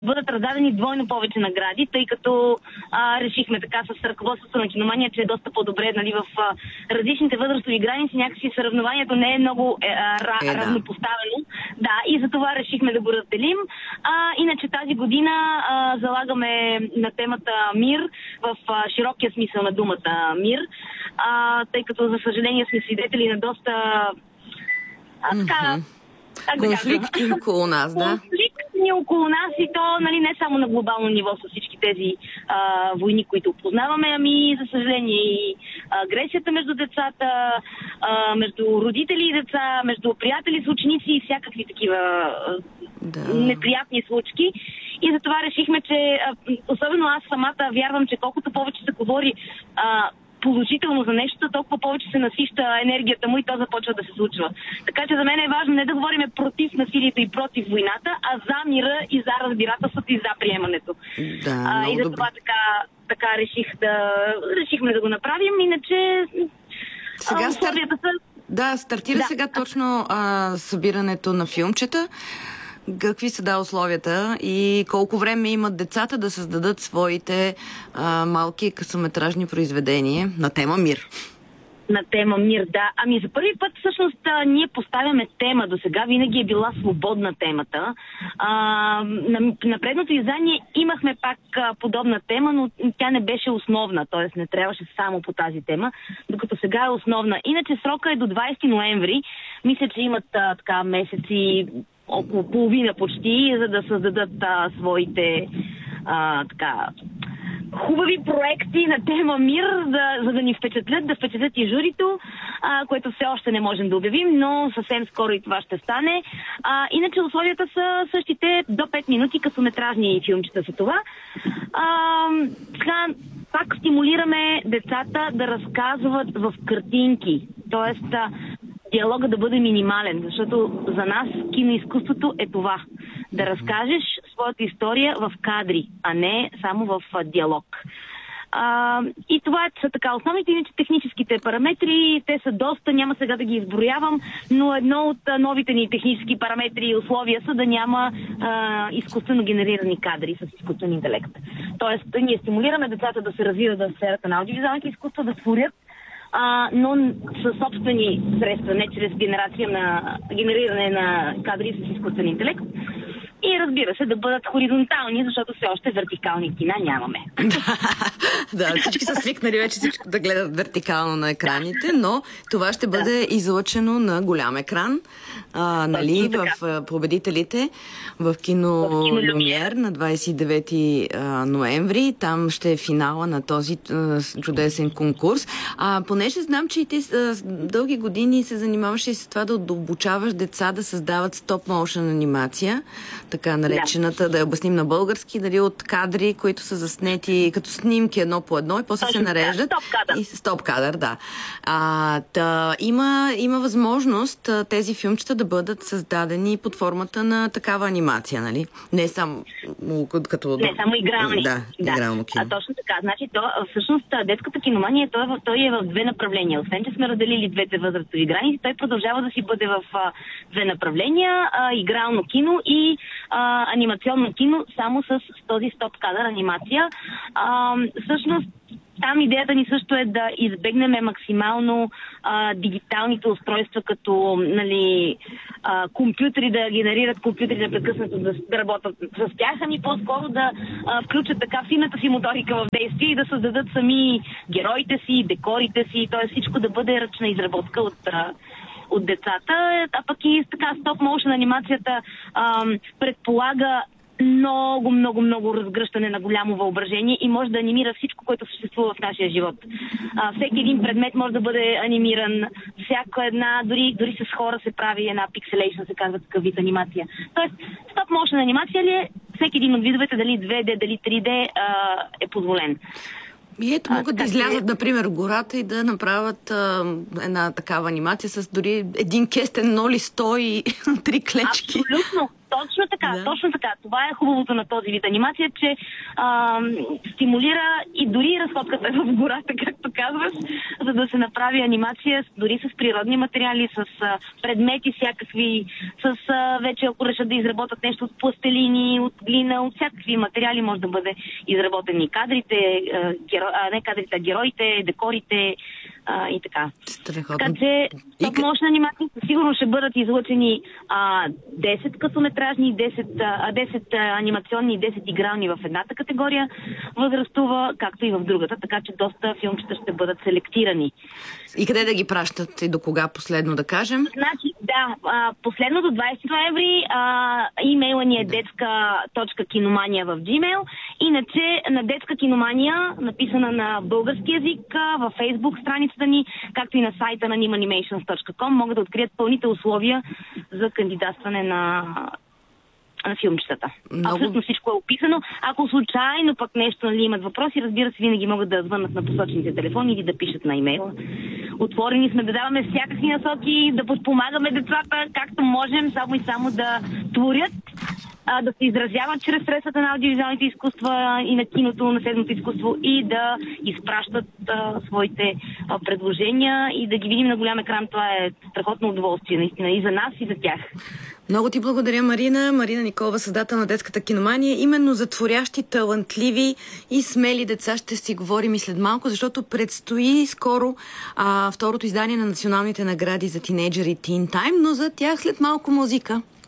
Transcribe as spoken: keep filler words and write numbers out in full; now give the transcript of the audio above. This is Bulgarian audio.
бъдат раздадени двойно повече награди, тъй като а, решихме така с ръководството на Киномания, че е доста по-добре, нали, в а, различните възрастови граници, някакси съревнованието не е много е, а, ра, е, да. равнопоставено. Да, и за това решихме да го разделим. А, иначе тази година а, залагаме на темата мир, в а, широкия смисъл на думата мир, а, тъй като за съжаление сме свидетели на доста а, така... Mm-hmm. Конфликти около нас, да? Конфликти около нас и то, нали, не само на глобално ниво с всички тези а, войни, които познаваме, ами, за съжаление, и агресията между децата, а, между родители и деца, между приятели с ученици и всякакви такива а, да. неприятни случки. И затова решихме, че а, особено аз самата вярвам, че колкото повече се говори а, положително за нещо, толкова повече се насища енергията му и то започва да се случва. Така че за мен е важно не да говорим против насилието и против войната, а за мира и за разбирателството и за приемането. Да, а, и за това така, така реших да, решихме да го направим. Иначе сега условията са... Да, стартира да. сега точно а, събирането на филмчета. Какви са да условията и колко време имат децата да създадат своите а, малки късометражни произведения на тема мир? На тема мир, да. Ами за първи път всъщност а, ние поставяме тема. До сега винаги е била свободна темата. А, на, на предното издание имахме пак а, подобна тема, но тя не беше основна, т.е. не трябваше само по тази тема, докато сега е основна. Иначе срока е до двадесети ноември. Мисля, че имат а, така месеци, около половина почти, за да създадат а, своите а, така хубави проекти на тема мир, да, за да ни впечатлят, да впечатлят и журито, а, което все още не можем да обявим, но съвсем скоро и това ще стане. А, иначе условията са същите, до пет минути късометражни филмчета са това. А, така, пак стимулираме децата да разказват в картинки, т.е. диалога да бъде минимален, защото за нас киноизкуството е това. Да разкажеш своята история в кадри, а не само в а, диалог. А, и това са така основните, иначе техническите параметри, те са доста, няма сега да ги изброявам, но едно от а, новите ни технически параметри и условия са да няма а, изкуствено генерирани кадри с изкуствен интелект. Тоест, ние стимулираме децата да се развиват в сферата на аудиовизуалните изкуства, да творят, А, но със собствени средства, не чрез генерация на, генериране на кадри с изкуствен интелект. И разбира се, да бъдат хоризонтални, защото все още вертикални кина нямаме. Да, всички са свикнали вече всичко да гледат вертикално на екраните, но това ще бъде излъчено на голям екран, а, нали, в победителите в кино Люмиер на двадесет и девети ноември. Там ще е финала на този а, чудесен конкурс. А понеже знам, че и ти а, дълги години се занимаваше с това да обучаваш деца да създават стоп-моушен анимация, така наречената, да. да я обясним на български, дали от кадри, които са заснети като снимки едно по едно и после Точно, се нареждат. Да, стоп-кадър. И стоп-кадър, да. А, та, има, има възможност тези филмчета да бъдат създадени под формата на такава анимация, нали? Не само като... Не само игрални. Да, да. игрално кино. А точно така. Значи, то, всъщност, детската киномания, той, той е в две направления. Освен, че сме разделили двете възрастови граници, той продължава да си бъде в а, две направления. А, игрално кино и а, анимационно кино, само с, с този стоп-кадър анимация. А, всъщност, там идеята ни също е да избегнем максимално а, дигиталните устройства, като, нали, а, компютри, да генерират компютри непрекъснато да, да работят с тях, ами по-скоро да а, включат така фината си моторика в действие и да създадат сами героите си, декорите си, т.е. всичко да бъде ръчна изработка от а, от децата, а пък и така стоп-моушен анимацията а, предполага много, много, много разгръщане на голямо въображение и може да анимира всичко, което съществува в нашия живот. А, всеки един предмет може да бъде анимиран, всяка една, дори, дори с хора се прави една пикселейшн, се казва такъв вид анимация. Тоест, стоп-моушен анимация ли е? Всеки един от видовете, дали две Д, дали три Д, а, е позволен. И ето могат а, да излязат, е... например, в гората и да направят а, една такава анимация с дори един кестен ноли, сто и три клечки. Абсолютно. Точно така, Да. точно така. Това е хубавото на този вид анимация, че а, стимулира и дори разходката в гората, както казваш, за да се направи анимация дори с природни материали, с а, предмети всякакви, с а, вече ако решат да изработят нещо от пластелини, от глина, от всякакви материали може да бъде изработени кадрите, а, геро... а, не кадрите, а героите, декорите а, и така. Страхотно. Така че И... мощна анимация сигурно ще бъдат излъчени а, десет късометражни, десет, а, десет а, анимационни и десет игрални в едната категория възрастова, както и в другата, така че доста филмчета ще бъдат селектирани. И къде да ги пращат и до кога последно да кажем? Значи, да, а, последно до двадесети ноември а, имейла ни е да. детска точка киномания в Gmail. Иначе на детска киномания, написана на български язик, а, във Facebook страницата ни, както и на сайта на nim animations точка com, могат да открият пълните условия за кандидатстване на на филмчетата. Много... Абсолютно всичко е описано. Ако случайно пък нещо, нали, имат въпроси, разбира се, винаги могат да звъннат на посочените телефони или да пишат на имейла. Отворени сме да даваме всякакви насоки, да подпомагаме децата, както можем, само и само да творят, а, да се изразяват чрез средствата на аудиовизуалните изкуства и на киното, на седмото изкуство и да изпращат а, своите а, предложения и да ги видим на голям екран. Това е страхотно удоволствие, наистина, и за нас, и за тях. Много ти благодаря, Марина. Марина Николова, създател на детската киномания. Именно за творящи, талантливи и смели деца ще си говорим и след малко, защото предстои скоро а, второто издание на националните награди за тинейджери Teen Time, но за тях след малко музика.